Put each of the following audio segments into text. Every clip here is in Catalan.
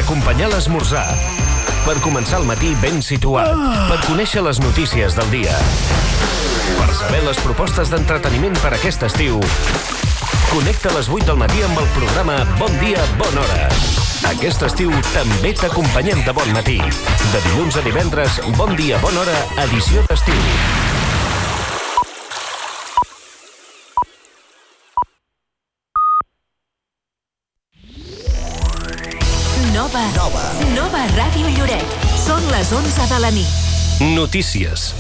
acompanyar l'esmorzar, per començar el matí ben situat, per conèixer les notícies del dia, per saber les propostes d'entreteniment per aquest estiu. Connecta a les 8 del matí amb el programa Bon dia, bona hora. Aquest estiu també t'acompanyem de bon matí. De dilluns a divendres, Bon dia, bona hora, edició d'estiu. Nova Ràdio Lloret. Són les 11 de la nit. Notícies.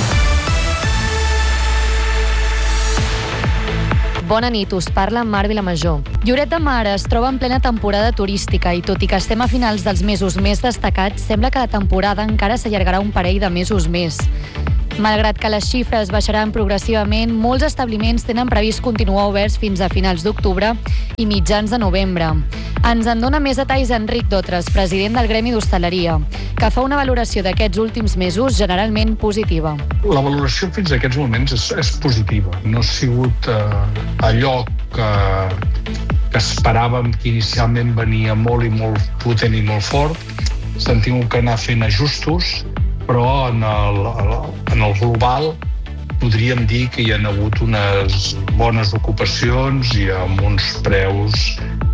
Bona nit, us parla Mar Vilamajor. Lloret de Mar es troba en plena temporada turística i tot i que estem a finals dels mesos més destacats, sembla que la temporada encara s'allargarà un parell de mesos més. Malgrat que les xifres baixaran progressivament, molts establiments tenen previst continuar oberts fins a finals d'octubre i mitjans de novembre. Ens en dona més detalls Enric Dotres, president del Gremi d'Hostaleria, que fa una valoració d'aquests últims mesos generalment positiva. La valoració fins a aquests moments és positiva. No ha sigut allò que esperàvem, que inicialment venia molt i molt potent i molt fort. S'han tingut que anar fent ajustos, però en el global podríem dir que hi ha hagut unes bones ocupacions i amb uns preus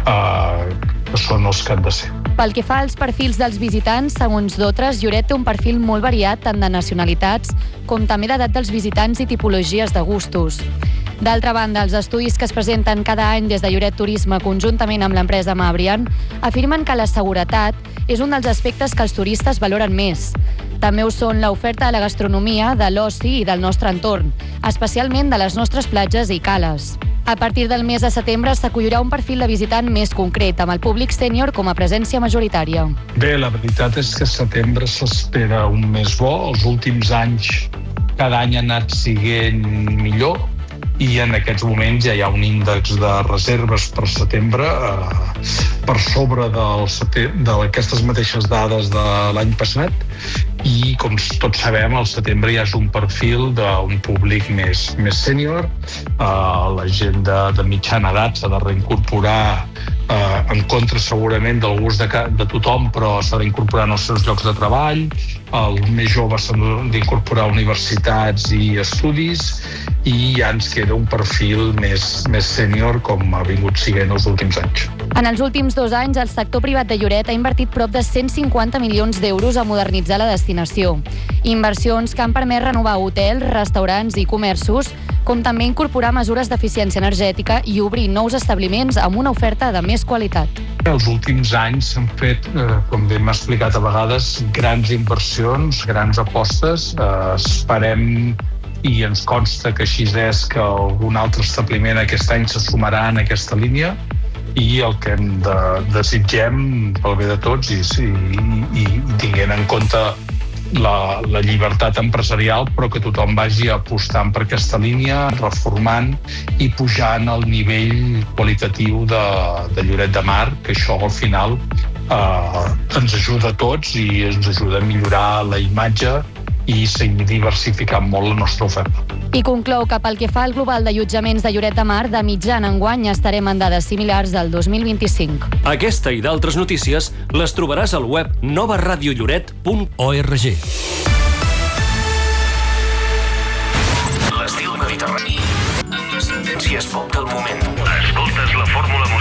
que són els que han de ser. Pel que fa als perfils dels visitants, segons Dotres, Lloret té un perfil molt variat tant de nacionalitats com també d'edat dels visitants i tipologies de gustos. D'altra banda, els estudis que es presenten cada any des de Lloret Turisme conjuntament amb l'empresa Mabrian afirmen que la seguretat és un dels aspectes que els turistes valoren més. També ho són l'oferta de la gastronomia, de l'oci i del nostre entorn, especialment de les nostres platges i cales. A partir del mes de setembre s'acollirà un perfil de visitant més concret, amb el públic sènior com a presència majoritària. Bé, la veritat és que setembre s'espera un mes bo. Els últims anys, cada any ha anat siguent millor i en aquests moments ja hi ha un índex de reserves per setembre per sobre d'aquestes mateixes dades de l'any passat i, com tots sabem, al setembre ja és un perfil d'un públic més sènior. La gent de mitjana edat s'ha de reincorporar en contra segurament del gust de tothom, però s'ha d'incorporar en els seus llocs de treball. Els més joves s'han d'incorporar a universitats i estudis i ja ens queda un perfil més sènior com ha vingut sent els últims anys. En els últims 2 anys, el sector privat de Lloret ha invertit prop de 150 milions d'euros a modernitzar la destinació. Inversions que han permès renovar hotels, restaurants i comerços, com també incorporar mesures d'eficiència energètica i obrir nous establiments amb una oferta de més qualitat. Els últims anys s'han fet, com bé m'ha explicat a vegades, grans inversions, grans apostes. Esperem i ens consta que així és, que algun altre establiment aquest any se sumarà en aquesta línia i el que desitgem pel bé de tots i tinguent en compte la llibertat empresarial, però que tothom vagi apostant per aquesta línia, reformant i pujant el nivell qualitatiu de Lloret de Mar, que això al final ens ajuda a tots i ens ajuda a millorar la imatge i seguir diversificant molt la nostra oferta. I conclou que pel que fa al global d'allotjaments de Lloret de Mar, de mitjana enguany estarem en dades similars del 2025. Aquesta i d'altres notícies les trobaràs al web novaradiolloret.org. L'estil mediterrani. Si es pot del moment. Escoltes la fórmula musical.